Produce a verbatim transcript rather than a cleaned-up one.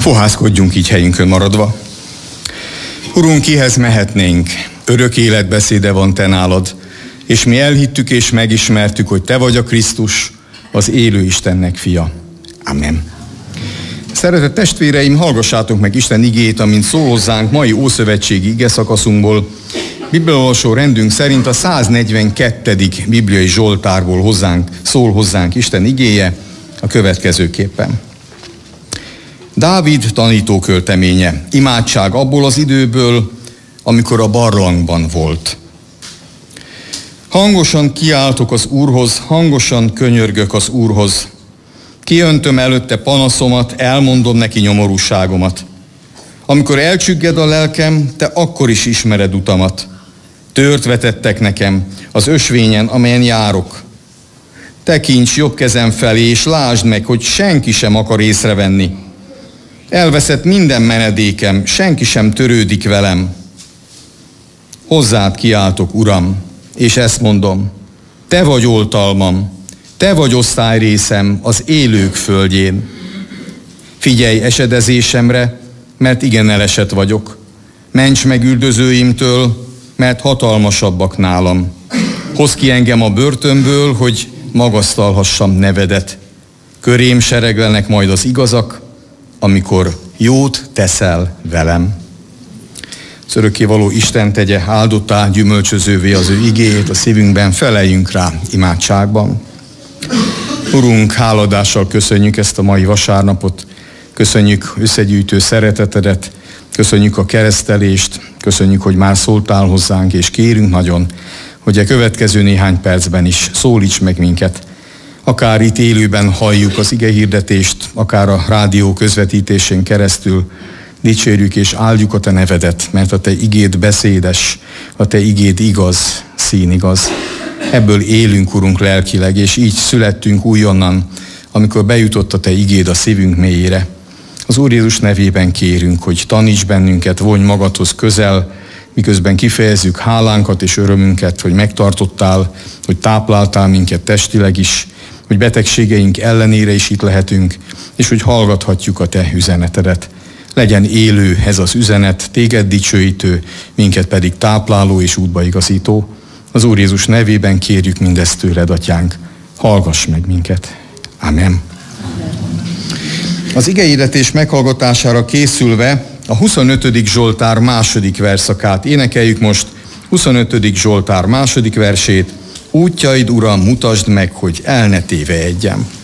Fohászkodjunk így helyünkön maradva. Urunk, kihez mehetnénk? Örök életbeszéde van te nálad, és mi elhittük és megismertük, hogy te vagy a Krisztus, az élő Istennek fia. Amen. Szeretett testvéreim, hallgassátok meg Isten igéjét, amint szól hozzánk mai ószövetségi ige szakaszunkból. Bibliaolvasó rendünk szerint a száznegyvenkettedik bibliai zsoltárból hozzánk, szól hozzánk Isten igéje a következőképpen. Dávid tanítókölteménye, imádság abból az időből, amikor a barlangban volt. Hangosan kiáltok az Úrhoz, hangosan könyörgök az Úrhoz. Kiöntöm előtte panaszomat, elmondom neki nyomorúságomat. Amikor elcsügged a lelkem, te akkor is ismered utamat. Tört vetettek nekem az ösvényen, amelyen járok. Tekints jobb kezem felé, és lásd meg, hogy senki sem akar észrevenni. Elveszett minden menedékem, senki sem törődik velem. Hozzád kiáltok, Uram, és ezt mondom, te vagy oltalmam, te vagy osztályrészem az élők földjén. Figyelj esedezésemre, mert igen elesett vagyok. Ments meg üldözőimtől, mert hatalmasabbak nálam. Hozz ki engem a börtönből, hogy magasztalhassam nevedet. Körém sereglenek majd az igazak, amikor jót teszel velem. Az örökkévaló Isten tegye áldottá, gyümölcsözővé az ő igéjét a szívünkben, feleljünk rá imádságban. Urunk, háladással köszönjük ezt a mai vasárnapot, köszönjük összegyűjtő szeretetedet, köszönjük a keresztelést, köszönjük, hogy már szóltál hozzánk, és kérünk nagyon, hogy a következő néhány percben is szólíts meg minket. Akár itt élőben halljuk az igehirdetést, akár a rádió közvetítésén keresztül, dicsérjük és áldjuk a te nevedet, mert a te igéd beszédes, a te igéd igaz, színigaz. Ebből élünk, Urunk, lelkileg, és így születtünk újonnan, amikor bejutott a te igéd a szívünk mélyére. Az Úr Jézus nevében kérünk, hogy taníts bennünket, vonj magadhoz közel, miközben kifejezzük hálánkat és örömünket, hogy megtartottál, hogy tápláltál minket testileg is, hogy betegségeink ellenére is itt lehetünk, és hogy hallgathatjuk a te üzenetedet. Legyen élő ez az üzenet, téged dicsőítő, minket pedig tápláló és útbaigazító. Az Úr Jézus nevében kérjük mindezt tőled, Atyánk. Hallgass meg minket. Amen. Az igehirdetés meghallgatására készülve a huszonötödik Zsoltár második verszakát énekeljük most. huszonötödik Zsoltár második versét. Útjaid, Uram, mutasd meg, hogy el ne tévejedjem.